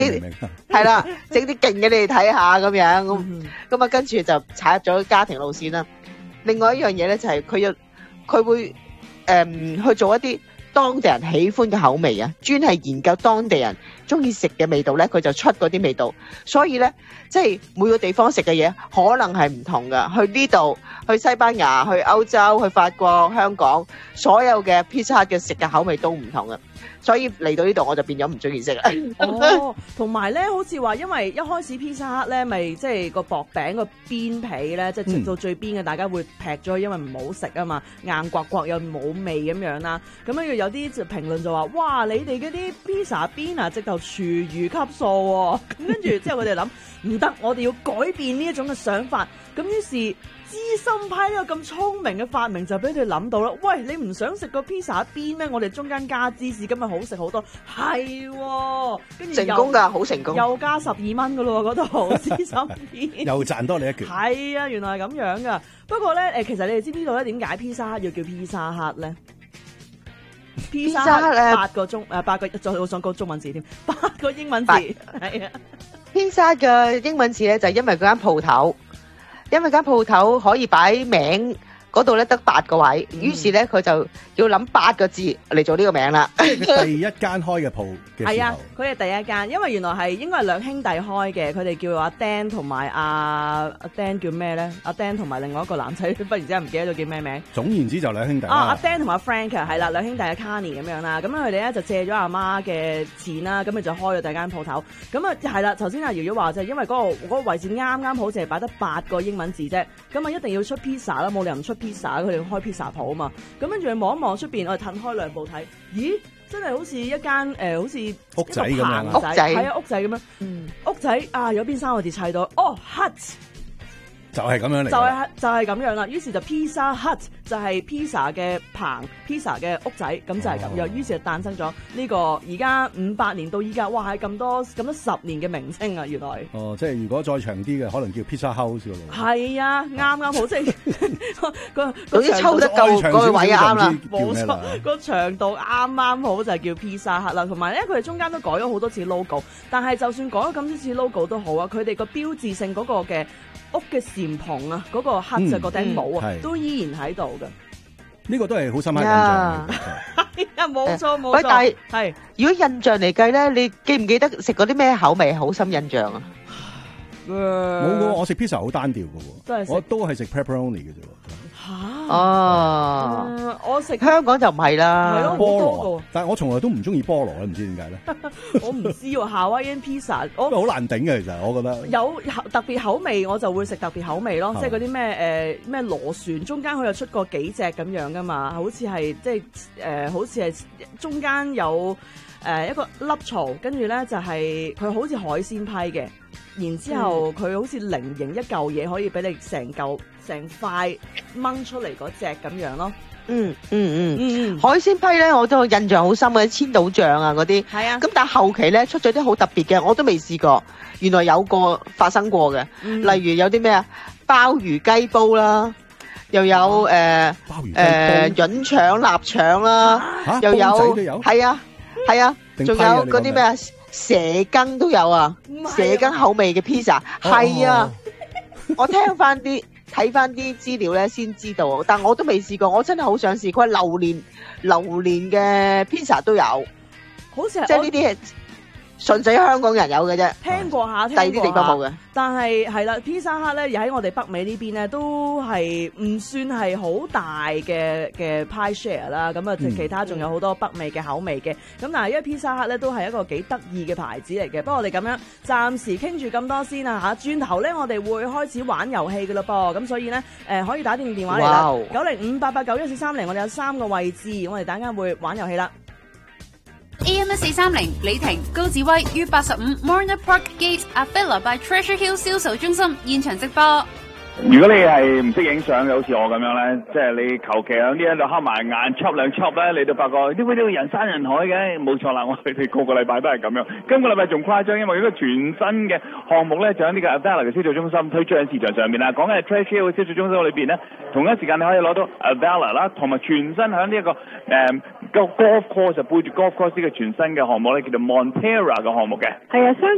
係啦，整啲勁嘅你哋睇下咁樣，咁啊跟住就踩入咗家庭路線啦。另外一樣嘢咧就係佢會去做一啲當地人喜歡嘅口味啊，專係研究當地人中意食嘅味道咧，佢就出嗰啲味道。所以咧，即係每個地方食嘅嘢可能係唔同噶。去呢度，去西班牙，去歐洲，去法國、香港，所有嘅 Pizza Hut 嘅食嘅口味都唔同嘅。所以嚟到呢度我就變咗唔中意食啦。 哦，同埋咧，好似話因為一開始 Pizza Hut 咧，咪即係個薄餅個邊皮咧，即係直到最邊嘅，大家會劈咗，因為唔好食啊嘛，硬刮刮又冇味咁樣啦。咁跟住有啲評論就話：哇，你哋嗰啲 pizza 邊啊，直頭廚餘級數喎！咁跟住之後佢哋諗唔得，我哋要改變呢一種嘅想法。咁於是資深派呢個咁聰明嘅發明就俾佢諗到啦。喂，你唔想食個 pizza 邊咩？我哋中間加芝士，咁咪好食好多。係喎，跟住成功㗎，好成功。 又加12蚊㗎咯喎，嗰度資深片。 又賺多你一拳。 係啊，原來係咁樣㗎。不過咧，其實你哋知唔知道咧點解 Pizza Hut 要叫 Pizza Hut 咧？Pizza Hut 8個我想講中文字添，8個英文字係啊。 Pizza 嘅英文字咧就係因為嗰間鋪頭。因為間鋪頭可以擺名嗰度咧得8個位，於是咧佢就要諗8個字嚟做呢個名啦。 佢第一間開嘅鋪嘅時候， 係啊，佢係第一間，因為原來係應該係兩兄弟開嘅，佢哋叫阿 Dan 同埋阿 Dan 叫咩咧？阿 Dan 同埋另外一個男仔，忽然之間唔記得咗叫咩名。 總言之就兩兄弟啦。 阿 Dan 同埋 Frank 係啦，兩兄弟嘅 Carney 咁樣啦，咁佢哋咧就借咗阿媽嘅錢啦，咁咪就開咗第一間鋪頭。咁啊係啦，頭先阿瑤瑤話就係因為嗰個位置啱啱好，淨係擺得8個英文字啫，咁啊一定要出 pizza 啦，冇理由唔出 pizza，佢哋開 pizza 鋪啊嘛。咁跟住望一望出邊，我哋褪開兩步睇，咦？真係好似一間好似屋仔咁樣， 屋仔係啊，屋仔咁樣，屋仔啊，有邊3個字砌到？哦 ，hut 就係咁樣嚟， 就係咁樣啦。於是就 Pizza Hut 就係 pizza 嘅棚 ，pizza 嘅屋仔，咁就係咁樣。於是就誕生咗呢個而家58年到依家，哇係咁多10年嘅名稱啊！原來哦，即係如果再長啲嘅，可能叫 Pizza House 㗎咯。 係啊，啱好，即係總之抽得夠嗰個位啱啦， 冇錯，個長度啱好就係叫 Pizza Hut 啦。同埋咧，佢哋中間都改咗好多次 logo， 但係就算改咗咁多次 logo 都好啊，佢哋個標誌性嗰個嘅屋嘅檐篷啊，嗰個黑就個頂帽啊，都依然喺度嘅。 呢個都係好深刻印象。 係啊，冇錯。 喂，但係如果印象嚟計咧，你記唔記得食嗰啲咩口味好深印象啊？ 冇嘅，我食 pizza 好單調嘅喎，我都係食 pepperoni 嘅啫喎。 我食香港就唔係啦， 係咯， 菠蘿，但係我從來都唔中意菠蘿，唔知點解咧。 我唔知喎，夏威夷 pizza 好難頂嘅，其實我覺得有特別口味，我就會食特別口味咯，即係嗰啲咩螺旋，中間佢又出過幾隻咁樣噶嘛，好似係即係好似係中間有一個凹槽，跟住咧就係佢好似海鮮批嘅。然之後佢好似菱形一嚿嘢，可以俾你成塊掹出嚟嗰隻咁樣咯。 海鮮批咧，我都印象好深嘅，千島醬啊嗰啲。係啊。咁但係後期咧出咗啲好特別嘅，我都未試過。原來有過發生過嘅，例如有啲咩啊鮑魚雞煲啦，又有醃腸臘腸啦，又有係啊，仲有嗰啲咩啊？蛇羹都有啊，蛇羹口味嘅 pizza 係啊，我睇翻啲資料咧先知道，但我都未試過，我真係好想試。佢榴蓮嘅 pizza 都有， 好似係即係呢啲係純粹香港人有嘅啫， 聽過下， 第二啲地方冇嘅。 但係係啦 ，Pizza Hut 咧，而喺我哋北美呢邊咧，都係唔算係好大嘅 pie share 啦。咁啊，其他仲有好多北美嘅口味嘅。咁但係因為 Pizza Hut 咧都係一個幾得意嘅牌子嚟嘅。不過我哋咁樣暫時傾住咁多先啊嚇，轉頭咧我哋會開始玩遊戲嘅咯噃。咁所以咧可以打電話嚟啦，905-889-1430，我哋有3個位置，我哋等間會玩遊戲啦。 AM1430李婷高志威於85 Marina Park Gate Avila by Treasure Hill 銷售中心現場直播。 如果你係唔識影相嘅，好似我咁樣咧，即係你求其喺呢一度黑埋眼輯兩輯咧，你都發覺點解呢個人山人海嘅？冇錯啦，我哋個個禮拜都係咁樣。今個禮拜仲誇張，因為一個全新嘅項目咧，就喺呢個 Avila 嘅銷售中心推出喺市場上面啦。講緊係 Treasure Hill 嘅銷售中心裏邊咧，同一時間你可以攞到 Avila 啦，同埋全新喺呢一個個 golf course 背住 golf course 嘅全新嘅項目咧，叫做 Montera 嘅項目嘅。 係啊，